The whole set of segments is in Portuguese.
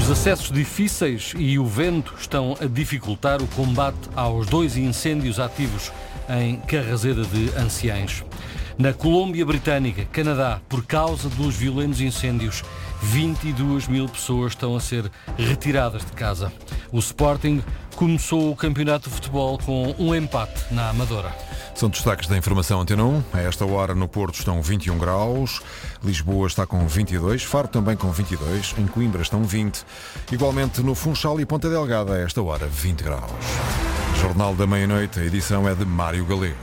Os acessos difíceis e o vento estão a dificultar o combate aos 2 incêndios ativos em Carrazeda de Anciães. Na Colômbia Britânica, Canadá, por causa dos violentos incêndios, 22 mil pessoas estão a ser retiradas de casa. O Sporting começou o campeonato de futebol com um empate na Amadora. São destaques da informação Antena 1. A esta hora no Porto estão 21 graus, Lisboa está com 22, Faro também com 22, em Coimbra estão 20. Igualmente no Funchal e Ponta Delgada a esta hora 20 graus. Jornal da Meia-Noite, a edição é de Mário Galego.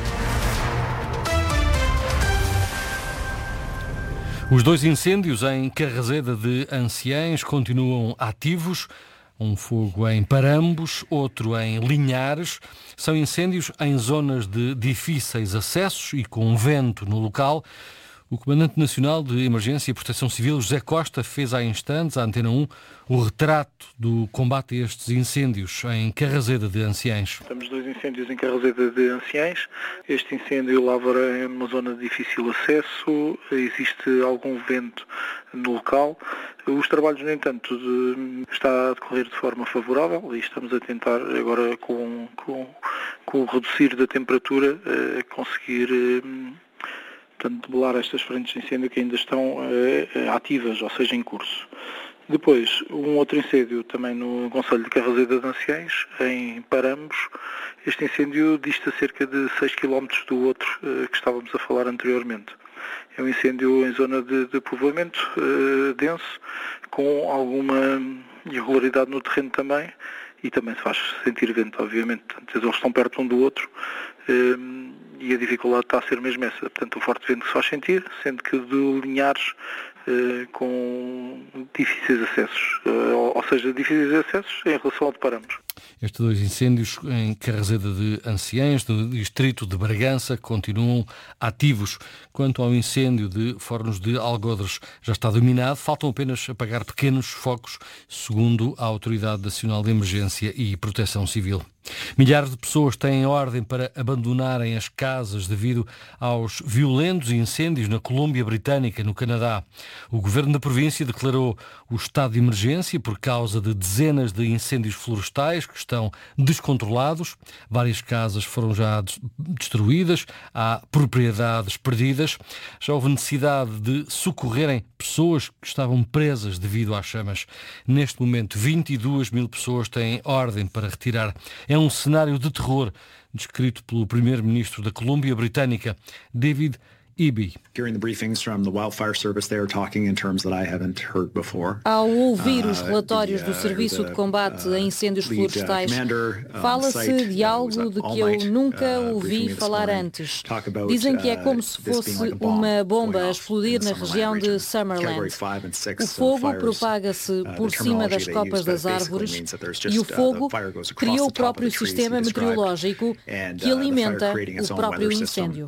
Os 2 incêndios em Carrazeda de Anciães continuam ativos. Um fogo em Parambos, outro em Linhares. São incêndios em zonas de difíceis acessos e com vento no local. O Comandante Nacional de Emergência e Proteção Civil, José Costa, fez há instantes, à Antena 1, o retrato do combate a estes incêndios em Carrazeda de Anciães. Temos 2 incêndios em Carrazeda de Anciães. Este incêndio lavora é numa zona de difícil acesso, existe algum vento no local. Os trabalhos, no entanto, está a decorrer de forma favorável e estamos a tentar agora com o reduzir da temperatura conseguir debelar estas frentes de incêndio que ainda estão ativas, ou seja, em curso. Depois, um outro incêndio também no Concelho de Carrazeda de Anciães, em Parambos. Este incêndio dista cerca de 6 km do outro que estávamos a falar anteriormente. É um incêndio em zona de povoamento denso, com alguma irregularidade no terreno também, e também se faz sentir vento, obviamente. Portanto, eles estão perto um do outro e a dificuldade está a ser mesmo essa. Portanto, o forte vento que se faz sentir, sendo que de Linhares com difíceis acessos, ou seja, difíceis acessos em relação ao de Parambos. Estes 2 incêndios em Carrazeda de Anciães, no distrito de Bragança, continuam ativos. Quanto ao incêndio de Fornos de Algodres, já está dominado. Faltam apenas apagar pequenos focos, segundo a Autoridade Nacional de Emergência e Proteção Civil. Milhares de pessoas têm ordem para abandonarem as casas devido aos violentos incêndios na Colômbia Britânica, no Canadá. O governo da província declarou o estado de emergência por causa de dezenas de incêndios florestais que estão descontrolados. Várias casas foram já destruídas, há propriedades perdidas. Já houve necessidade de socorrerem pessoas que estavam presas devido às chamas. Neste momento, 22 mil pessoas têm ordem para retirar. É um cenário de terror descrito pelo primeiro-ministro da Colômbia Britânica, David Eby. Ao ouvir os relatórios do Serviço de Combate a Incêndios Florestais, fala-se de algo de que eu nunca ouvi falar antes. Dizem que é como se fosse uma bomba a explodir na região de Summerland. O fogo propaga-se por cima das copas das árvores e o fogo cria o próprio sistema meteorológico que alimenta o próprio incêndio.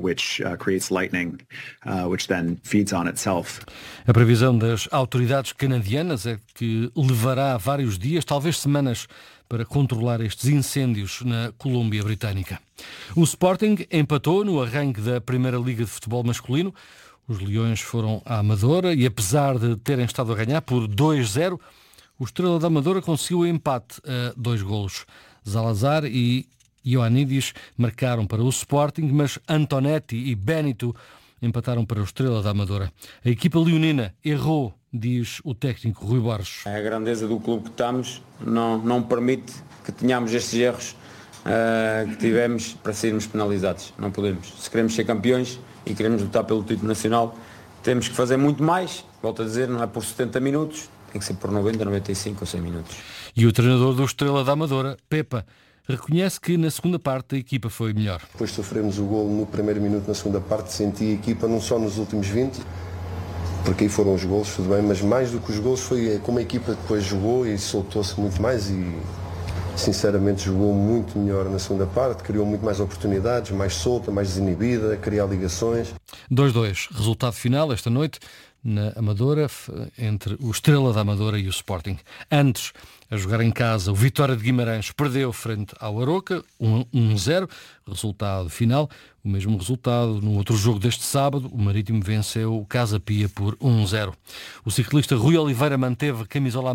A previsão das autoridades canadianas é que levará vários dias, talvez semanas, para controlar estes incêndios na Colômbia Britânica. O Sporting empatou no arranque da Primeira Liga de Futebol Masculino. Os Leões foram à Amadora e, apesar de terem estado a ganhar por 2-0, o Estrela da Amadora conseguiu o empate a 2 golos. Salazar e Ioannidis marcaram para o Sporting, mas Antonetti e Benito empataram para o Estrela da Amadora. A equipa leonina errou, diz o técnico Rui Borges. A grandeza do clube que estamos não permite que tenhamos estes erros que tivemos para sermos penalizados. Não podemos. Se queremos ser campeões e queremos lutar pelo título nacional, temos que fazer muito mais. Volto a dizer, não é por 70 minutos, tem que ser por 90, 95 ou 100 minutos. E o treinador do Estrela da Amadora, Pepa, reconhece que na segunda parte a equipa foi melhor. Depois sofremos o golo no primeiro minuto, na segunda parte senti a equipa não só nos últimos 20, porque aí foram os golos, tudo bem, mas mais do que os golos foi como a equipa depois jogou e soltou-se muito mais e sinceramente jogou muito melhor na segunda parte, criou muito mais oportunidades, mais solta, mais desinibida, a criar ligações. 2-2, resultado final esta noite na Amadora, entre o Estrela da Amadora e o Sporting. Antes, a jogar em casa, o Vitória de Guimarães perdeu frente ao Aroca, 1-0, resultado final. O mesmo resultado no outro jogo deste sábado, o Marítimo venceu o Casa Pia por 1-0. O ciclista Rui Oliveira manteve a camisola